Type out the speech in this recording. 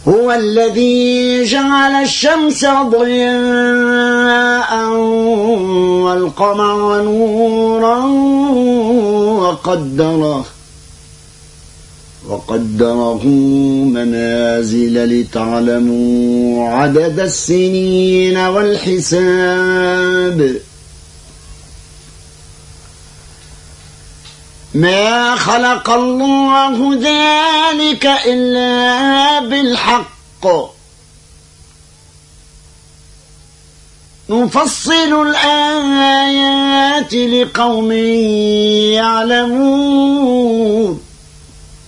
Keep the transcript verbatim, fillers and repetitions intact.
هو الذي جعل الشمس ضياء والقمر نورا وقدره وقدره منازل لتعلموا عدد السنين والحساب. ما خلق الله ذلك إلا بالحق نفصل الآيات لقوم يعلمون.